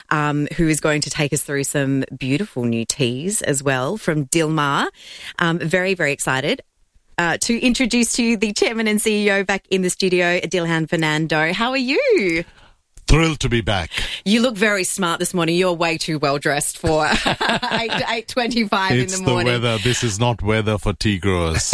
who is going to take us through some beautiful new teas as well from Dilmah. Very, very excited to introduce to you the chairman and CEO back in the studio, Dilhan Fernando. How are you? Thrilled to be back. You look very smart this morning. You're way too well dressed for 8:25 in the morning. It's the weather. This is not weather for tea growers.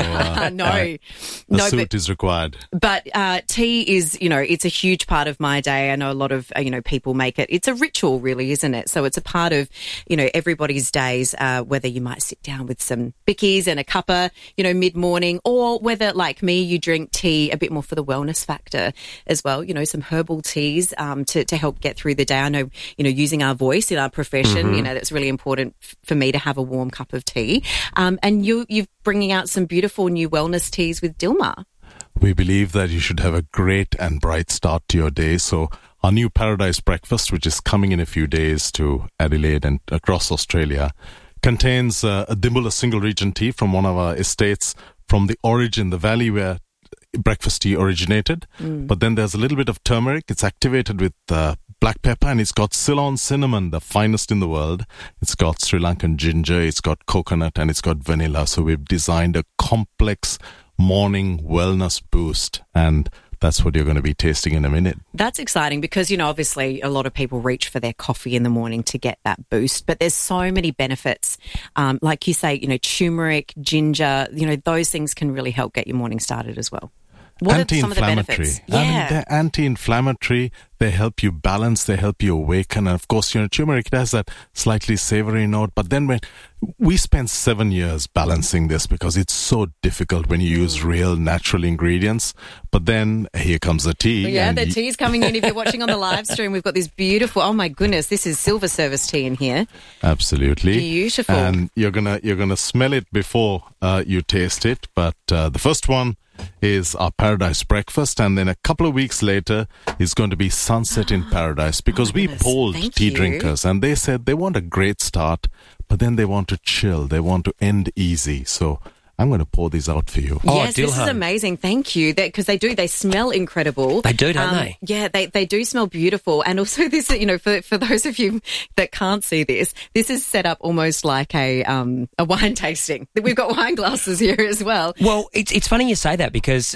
No, suit is required. But tea is, it's a huge part of my day. I know a lot of, people make it. It's a ritual, really, isn't it? So it's a part of, everybody's days, whether you might sit down with some bickies and a cuppa, mid-morning, or whether, like me, you drink tea a bit more for the wellness factor as well, some herbal teas. To help get through the day. I know, using our voice in our profession, that's really important for me to have a warm cup of tea. And you're bringing out some beautiful new wellness teas with Dilmah. We believe that you should have a great and bright start to your day. So our new Paradise Breakfast, which is coming in a few days to Adelaide and across Australia, contains a Dimbula single region tea from one of our estates from the origin, the valley where breakfast tea originated. But then there's a little bit of turmeric. It's activated with black pepper, and it's got Ceylon cinnamon, the finest in the world. It's got Sri Lankan ginger, it's got coconut, and it's got vanilla. So we've designed a complex morning wellness boost, and that's what you're going to be tasting in a minute. That's exciting because, obviously a lot of people reach for their coffee in the morning to get that boost, but there's so many benefits. Like you say, turmeric, ginger, those things can really help get your morning started as well. What are some of the benefits? Yeah. I mean, they're anti-inflammatory. They help you balance. They help you awaken. And of course, turmeric has that slightly savory note. But then when we spent 7 years balancing this because it's so difficult when you use real natural ingredients. But then here comes the tea. Yeah, the tea's coming in. If you're watching on the live stream, we've got this beautiful, oh my goodness, this is silver service tea in here. Absolutely. Beautiful. And you're gonna smell it before you taste it. But the first one is our Paradise Breakfast, and then a couple of weeks later is going to be Sunset in Paradise, because we polled tea drinkers and they said they want a great start, but then they want to chill, they want to end easy. So I'm going to pour these out for you. Yes, this is amazing. Thank you. Because they smell incredible. They do, don't they? Yeah, they do smell beautiful. And also this, for those of you that can't see this is set up almost like a wine tasting. We've got wine glasses here as well. Well, it's funny you say that because,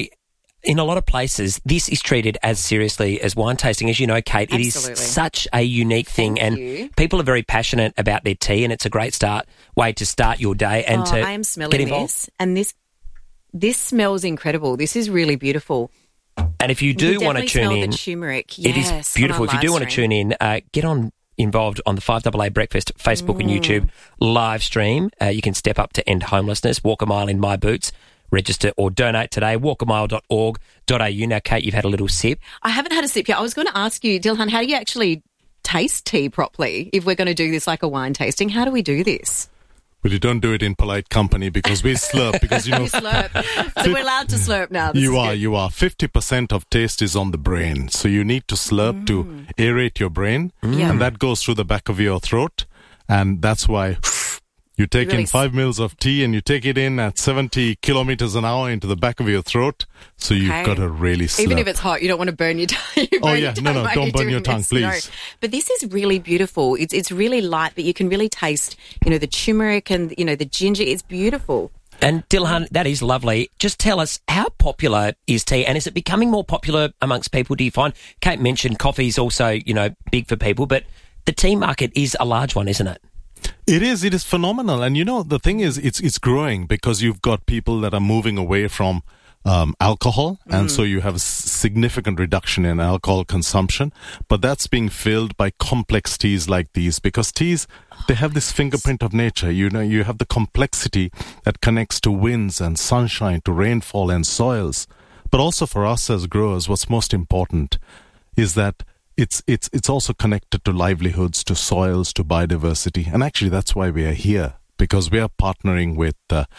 in a lot of places, this is treated as seriously as wine tasting. As you know, Kate, Absolutely. It is such a unique thing. Thank you. People are very passionate about their tea, and it's a great way to start your day and to I am smelling this, and this smells incredible. This is really beautiful. And if you do want to tune in, the turmeric. It is beautiful. If you do want to tune in, get involved on the 5AA Breakfast Facebook and YouTube live stream. You can step up to end homelessness, walk a mile in my boots. Register or donate today, walkamile.org.au. Now, Kate, you've had a little sip. I haven't had a sip yet. I was going to ask you, Dilhan, how do you actually taste tea properly? If we're going to do this like a wine tasting, how do we do this? Well, you don't do it in polite company because we slurp. Because, we slurp. So we're allowed to slurp now. You are. 50% of taste is on the brain. So you need to slurp to aerate your brain. And that goes through the back of your throat. And that's why you take in 5 mils of tea and you take it in at 70 kilometers an hour into the back of your throat. So you've got to really slurp. Even if it's hot, you don't want to burn your tongue. Don't burn your tongue, please. No. But this is really beautiful. It's really light, but you can really taste, the turmeric and, the ginger. It's beautiful. And Dilhan, that is lovely. Just tell us, how popular is tea, and is it becoming more popular amongst people, do you find? Kate mentioned coffee is also, big for people, but the tea market is a large one, isn't it? It is phenomenal. And the thing is, it's growing because you've got people that are moving away from alcohol, and so you have a significant reduction in alcohol consumption, but that's being filled by complex teas like these, because teas, they have this fingerprint of nature. You have the complexity that connects to winds and sunshine, to rainfall and soils. But also for us as growers, what's most important is that it's also connected to livelihoods, to soils, to biodiversity. And actually, that's why we are here, because we are partnering with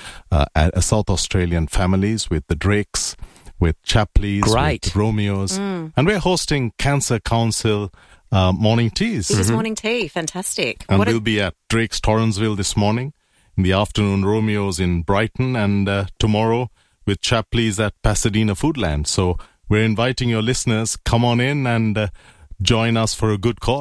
South Australian families, with the Drakes, with Chapleys, with Romeos. And we're hosting Cancer Council morning teas. This is morning tea. Fantastic. And we'll be at Drake's Torrensville this morning. In the afternoon, Romeo's in Brighton. And tomorrow with Chapleys at Pasadena Foodland. So we're inviting your listeners, come on in and join us for a good cause.